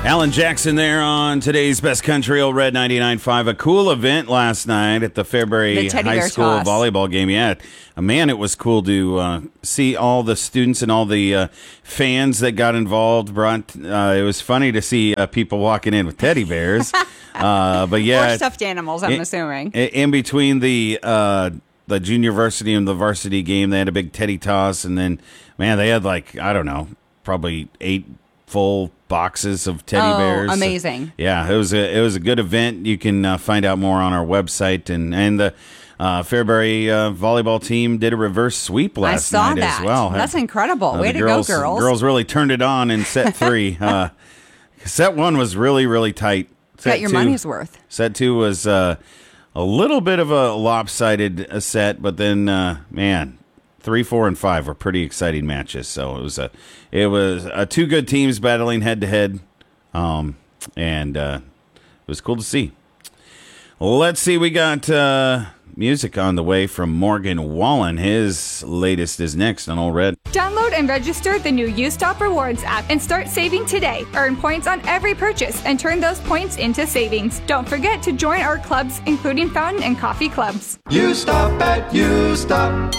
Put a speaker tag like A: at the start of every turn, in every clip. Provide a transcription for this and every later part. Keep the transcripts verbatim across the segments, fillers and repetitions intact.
A: Alan Jackson there on today's Best Country, Old Red ninety-nine point five. A cool event last night at the Fairbury
B: the
A: High School
B: toss.
A: volleyball game. Yeah, uh, man, it was cool to uh, see all the students and all the uh, fans that got involved. Brought uh, it was funny to see uh, people walking in with teddy bears. uh, but yeah,
B: or stuffed animals, I'm
A: in,
B: assuming.
A: In between the uh, the junior varsity and the varsity game, they had a big teddy toss, and then man, they had like I don't know, probably eight full boxes of teddy
B: oh,
A: bears.
B: Amazing.
A: Yeah, it was a it was a good event. You can uh, find out more on our website, and and the uh, Fairbury uh, volleyball team did a reverse sweep last
B: I saw
A: night
B: that.
A: as well.
B: That's incredible.
A: Uh,
B: Way
A: the
B: to
A: girls,
B: go, girls.
A: Girls really turned it on in set three. uh, set one was really really tight. Set
B: Got your
A: two,
B: money's worth.
A: Set two was uh, a little bit of a lopsided uh, set, but then uh, man. Three, four, and five were pretty exciting matches. So it was a, it was uh, two good teams battling head to head, um, and uh, it was cool to see. Let's see, we got uh, music on the way from Morgan Wallen. His latest is next on Old Red.
C: Download and register the new U-Stop Rewards app and start saving today. Earn points on every purchase and turn those points into savings. Don't forget to join our clubs, including fountain and coffee clubs.
D: U-Stop at U-Stop.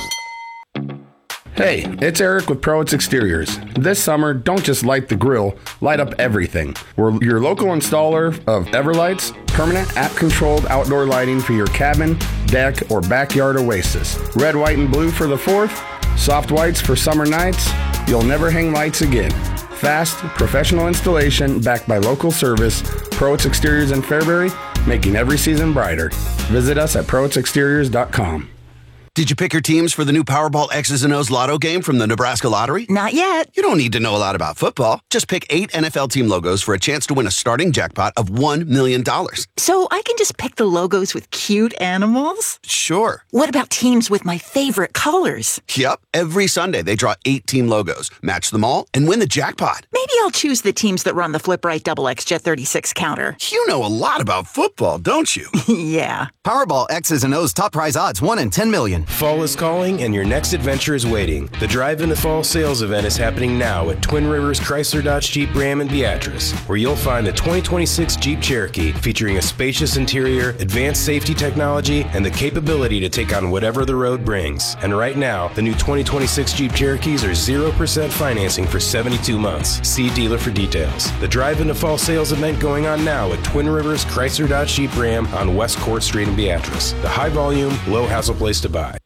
E: Hey, it's Eric with Prowitz Exteriors. This summer, don't just light the grill, light up everything. We're your local installer of Everlights, permanent app-controlled outdoor lighting for your cabin, deck, or backyard oasis. Red, white, and blue for the fourth, soft whites for summer nights. You'll never hang lights again. Fast, professional installation backed by local service. Prowitz Exteriors in Fairbury, making every season brighter. Visit us at prowitz exteriors dot com.
F: Did you pick your teams for the new Powerball X's and O's Lotto game from the Nebraska Lottery?
G: Not yet.
F: You don't need to know a lot about football. Just pick eight N F L team logos for a chance to win a starting jackpot of one million dollars.
G: So I can just pick the logos with cute animals?
F: Sure.
G: What about teams with my favorite colors?
F: Yep. Every Sunday, they draw eight team logos, match them all, and win the jackpot.
G: Maybe I'll choose the teams that run the Flip Right Double X Jet thirty-six counter.
F: You know a lot about football, don't you?
G: Yeah.
H: Powerball X's and O's top prize odds, one in ten million.
I: Fall is calling and your next adventure is waiting. The Drive Into Fall sales event is happening now at Twin Rivers Chrysler Dodge Jeep Ram in Beatrice, where you'll find the twenty twenty-six Jeep Cherokee featuring a spacious interior, advanced safety technology, and the capability to take on whatever the road brings. And right now, the new twenty twenty-six Jeep Cherokees are zero percent financing for seventy-two months. See dealer for details. The Drive Into Fall sales event going on now at Twin Rivers Chrysler Dodge Jeep Ram on West Court Street in Beatrice. The high volume, low hassle place to buy.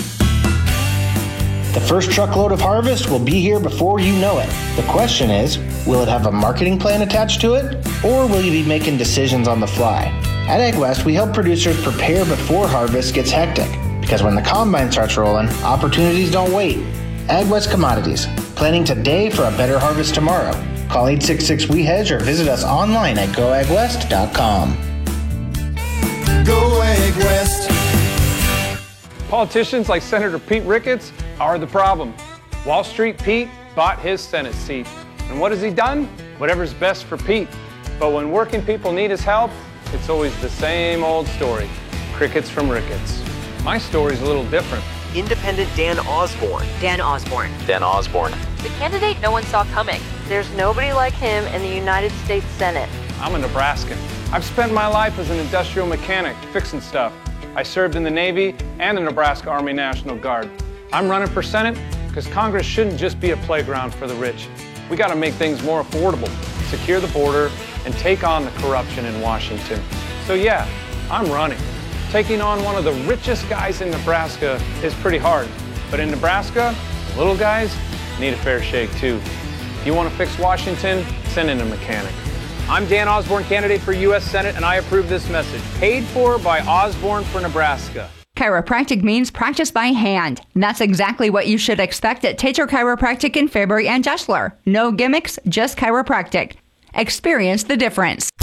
J: The first truckload of harvest will be here before you know it. The question is, will it have a marketing plan attached to it, or will you be making decisions on the fly? At AgWest, we help producers prepare before harvest gets hectic, because when the combine starts rolling, opportunities don't wait. AgWest Commodities, planning today for a better harvest tomorrow. Call eight six six, W E H E D G E or visit us online at go ag west dot com.
D: Go AgWest.
K: Politicians like Senator Pete Ricketts are the problem. Wall Street Pete bought his Senate seat. And what has he done? Whatever's best for Pete. But when working people need his help, it's always the same old story. Crickets from Ricketts. My story's a little different.
L: Independent Dan Osborne.
M: Dan Osborne.
L: Dan Osborne.
M: The candidate no one saw coming. There's nobody like him in the United States Senate.
K: I'm a Nebraskan. I've spent my life as an industrial mechanic, fixing stuff. I served in the Navy and the Nebraska Army National Guard. I'm running for Senate because Congress shouldn't just be a playground for the rich. We got to make things more affordable, secure the border, and take on the corruption in Washington. So yeah, I'm running. Taking on one of the richest guys in Nebraska is pretty hard. But in Nebraska, the little guys need a fair shake too. If you want to fix Washington, send in a mechanic.
L: I'm Dan Osborne, candidate for U S Senate, and I approve this message. Paid for by Osborne for Nebraska.
B: Chiropractic means practice by hand. That's exactly what you should expect at Tater Chiropractic in Fairbury and Jesler. No gimmicks, just chiropractic. Experience the difference.